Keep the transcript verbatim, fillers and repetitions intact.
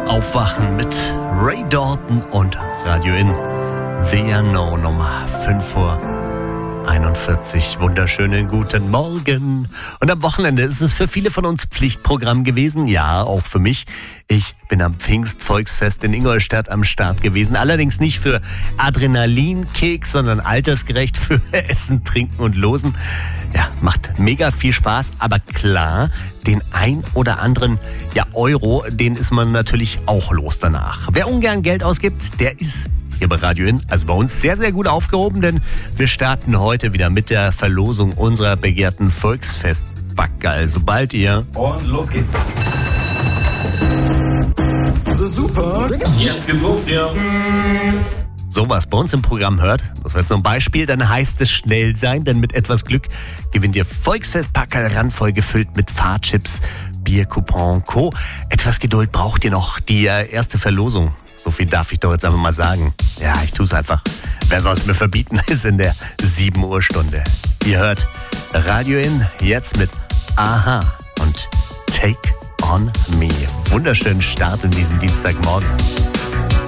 Aufwachen mit Ray Dalton und Radio In. The Unknown um fünf Uhr einundvierzig. Wunderschönen guten Morgen. Und am Wochenende ist es für viele von uns Pflichtprogramm gewesen. Ja, auch für mich. Ich bin am Pfingstvolksfest in Ingolstadt am Start gewesen. Allerdings nicht für Adrenalinkick, sondern altersgerecht für Essen, Trinken und Losen. Ja, macht mega viel Spaß. Aber klar, den ein oder anderen ja, Euro, den ist man natürlich auch los danach. Wer ungern Geld ausgibt, der ist hier bei Radio In, also bei uns, sehr, sehr gut aufgehoben, denn wir starten heute wieder mit der Verlosung unserer begehrten Volksfest-Backerl. Sobald ihr... Und los geht's. So super. Jetzt geht's los hier. sowas bei uns im Programm hört, das war jetzt nur ein Beispiel, dann heißt es schnell sein, denn mit etwas Glück gewinnt ihr Volksfest-Packerl randvoll gefüllt mit Fahrchips, Biercoupon und Co. Etwas Geduld braucht ihr noch, die erste Verlosung. So viel darf ich doch jetzt einfach mal sagen. Ja, ich tue es einfach. Wer soll es mir verbieten, ist in der sieben Uhr Stunde. Ihr hört Radio In, jetzt mit Aha und Take on Me. Wunderschönen Start in diesen Dienstagmorgen.